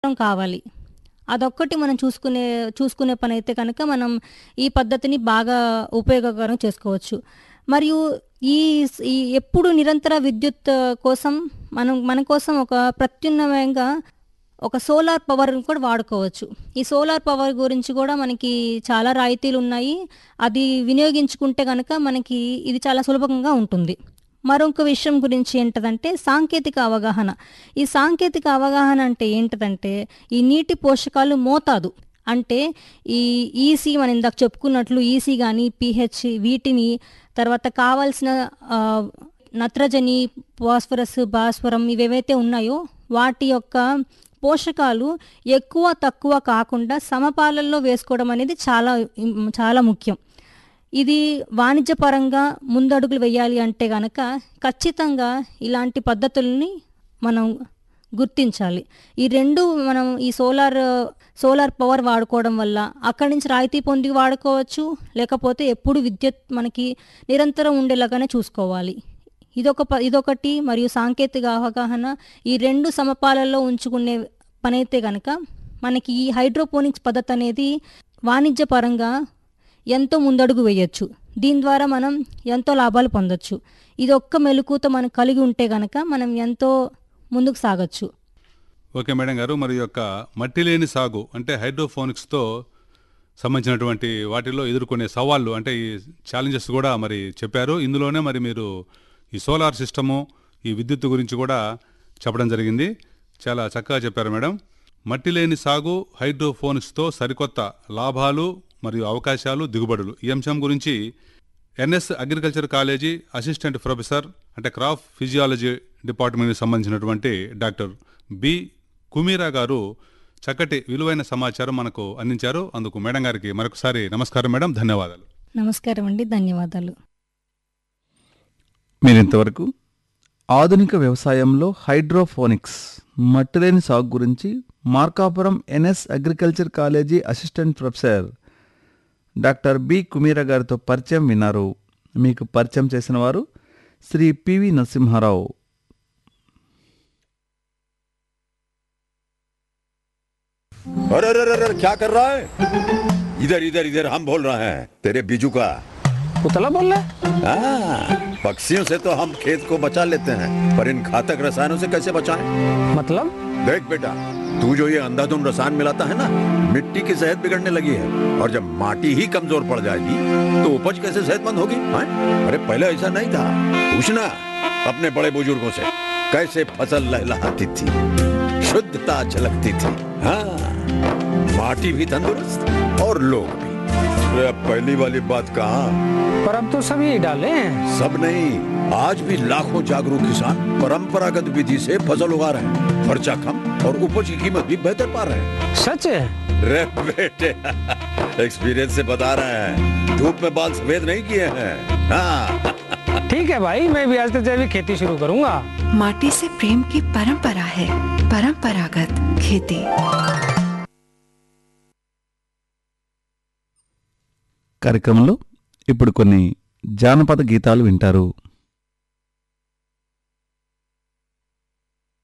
కావాలి. అదొక్కటి మనం చూసుకునే పనైతే కనుక మనం ఈ పద్ధతిని బాగా ఉపయోగకరం చేసుకోవచ్చు. మరియు ఈ ఎప్పుడు నిరంతర విద్యుత్ కోసం మన కోసం ఒక ప్రత్యామ్నాయంగా ఒక సోలార్ పవర్‌ని కూడా వాడుకోవచ్చు. ఈ సోలార్ పవర్ గురించి కూడా మనకి చాలా రాయితీలున్నాయి. అది వినియోగించుకుంటే గనక మనకి ఇది చాలా సులభంగా ఉంటుంది. మరొక విషయం గురించి ఏంటదంటే సాంకేతిక అవగాహన. ఈ సాంకేతిక అవగాహన అంటే ఏంటిదంటే ఈ నీటి పోషకాలు మోతాదు. అంటే ఈ ఈసీ మనం ఇందాక చెప్పుకున్నట్లు ఈసీ గాని, పీహెచ్ వీటిని తర్వాత కావాల్సిన ఆహ్, నత్రజని, ఫాస్ఫరస్, భాస్వరం ఇవేవైతే ఉన్నాయో వాటి యొక్క పోషకాలు ఎక్కువ, తక్కువ కాకుండా సమపాలల్లో వేసుకోవడం అనేది చాలా ముఖ్యం. ఇది వాణిజ్యపరంగా ముందడుగులు వేయాలి అంటే గనక ఖచ్చితంగా ఇలాంటి పద్ధతుల్ని మనం గుర్తించాలి. ఈ 2 మనం ఈ సోలార్ పవర్ వాడుకోవడం వల్ల అక్కడి నుంచి రాయితీ పొంది వాడుకోవచ్చు. లేకపోతే ఎప్పుడు విద్యుత్ మనకి నిరంతరం ఉండేలాగానే చూసుకోవాలి. ఇదొకటి మరియు సాంకేతిక అవగాహన ఈ 2 సమపాలలో ఉంచుకునే పనైతే గనక మనకి ఈ హైడ్రోపోనిక్స్ పద్ధతి అనేది వాణిజ్యపరంగా ఎంతో ముందడుగు వేయొచ్చు. దీని ద్వారా మనం ఎంతో లాభాలు పొందొచ్చు. ఇదొక్క మెళకువతో మనం కలిగి ఉంటే గనక మనం ఎంతో ముందుకు సాగొచ్చు. ఓకే మేడం గారు, మరి యొక్క మట్టి లేని సాగు అంటే హైడ్రోఫోనిక్స్తో సంబంధించినటువంటి వాటిల్లో ఎదుర్కొనే సవాళ్ళు అంటే ఈ ఛాలెంజెస్ కూడా మరి చెప్పారు. ఇందులోనే మరి మీరు ఈ సోలార్ సిస్టము, ఈ విద్యుత్ గురించి కూడా చెప్పడం జరిగింది. చాలా చక్కగా చెప్పారు మేడం. మట్టి లేని సాగు, హైడ్రోఫోనిక్స్తో సరికొత్త లాభాలు మరియు అవకాశాలు, దిగుబడులు, ఈ అంశం గురించి NS agriculture college assistant professor అంటే క్రాప్ ఫిజియాలజీ డిపార్ట్మెంట్కి సంబంధించినటువంటి డాక్టర్ బి కుమీరా గారు చక్కటి విలువైన సమాచారం మనకు అందించారు. అందుకు మేడం గారికి మరొకసారి నమస్కారం మేడం, ధన్యవాదాలు. నమస్కారం అండి, ధన్యవాదాలు. మీరింతవరకు ఆధునిక వ్యవసాయంలో హైడ్రోఫోనిక్స్ మట్టిలేని సాగు గురించి Markapuram NS agriculture college assistant professor doctor B కుమీరా గారితో పరిచయం విన్నారు. మీకు పరిచయం చేసిన వారు శ్రీ పివి నరసింహారావు. अरे अरे अरे अरे, क्या कर रहा है? इधर इधर इधर हम बोल रहे हैं तेरे बीजू का। पुतला बोल रहा है? हाँ, पक्षियों से तो हम खेत को बचा लेते हैं, पर इन घातक रसायनों से कैसे बचाएं? मतलब? देख बेटा, तू जो ये अंधाधुंध रसायन मिलाता है ना, मिट्टी की सेहत बिगड़ने लगी है। और जब माटी ही कमजोर पड़ जाएगी तो उपज कैसे सेहतमंद होगी? हाँ? अरे पहले ऐसा नहीं था। पूछना अपने बड़े बुजुर्गों से, कैसे फसल लहलहाती थी, शुद्धता झलकती थी। हाँ, माटी भी तंदुरुस्त और लोग भी। अरे अब पहली वाली बात कहाँ? पर अब तो सभी डाले हैं। सब नहीं, आज भी लाखों जागरूक किसान परंपरागत विधि से फसल उगा रहे हैं। खर्चा कम और उपज की कीमत भी बेहतर पा रहे हैं। सच है? रे बेटे, एक्सपीरियंस से बता रहे हैं, धूप में बाल सफेद नहीं किए हैं। हाँ। ठीक है भाई, मैं भी आज से जैविक खेती शुरू करूंगा। माटी से प्रेम की परंपरा है, परंपरागत खेती। కార్యక్రమంలో ఇప్పుడు కొన్ని జానపద గీతాలు వింటారు.